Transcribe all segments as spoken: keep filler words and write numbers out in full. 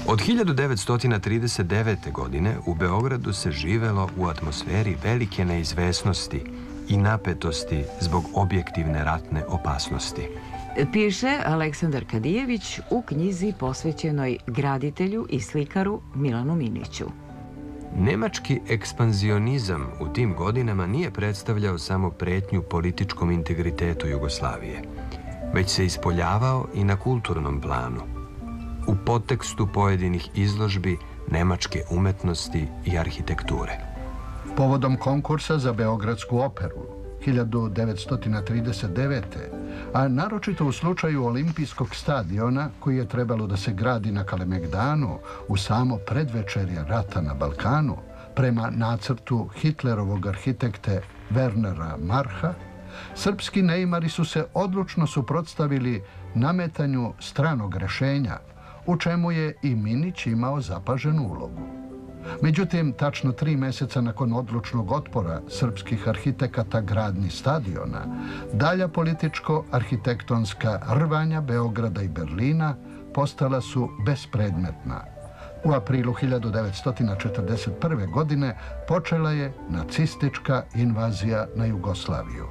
Od hiljadu devetsto trideset devete. godine u Beogradu se živelo u atmosferi velike neizvesnosti i napetosti zbog objektivne ratne opasnosti. Piše Aleksandar Kadijević u knjizi posvećenoj graditelju i slikaru Milanu Miniću. Nemački ekspanzionizam u tim godinama nije predstavljao samo pretnju političkom integritetu Jugoslavije, već se ispoljavao i na kulturnom planu, u podtekstu pojedinih izložbi nemačke umetnosti i arhitekture. Povodom konkursa za Beogradsku operu hiljadu devetsto trideset devete. a naročito u slučaju Olimpijskog stadiona koji je trebalo da se gradi na Kalemegdanu u samo predvečerje rata na Balkanu, prema nacrtu Hitlerovog arhitekte Wernera Marha, srpski neimari su se odlučno suprotstavili nametanju stranog rešenja, u čemu je i Minić imao zapaženu ulogu. Međutim, tačno tri meseca nakon odlučnog otpora srpskih arhitekata gradnji stadiona, dalja političko-arhitektonska rvanja Beograda i Berlina postala su bespredmetna. U aprilu hiljadu devetsto četrdeset prve. godine počela je nacistička invazija na Jugoslaviju.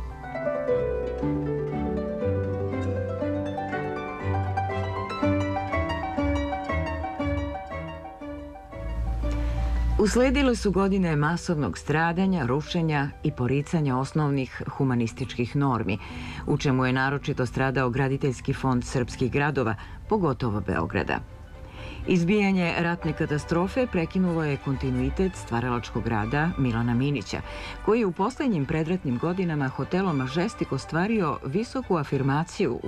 Usledile su godine masovnog stradanja, rušenja i poricanja osnovnih humanističkih normi, u čemu je naročito stradao graditeljski fond srpskih gradova, pogotovo Beograda. Izbijanje ratne katastrofe prekinulo je kontinuitet stvaralačkog rada Milana Minića, koji je u poslednjim predratnim godinama hotelom Mažestik ostvario visoku afirmaciju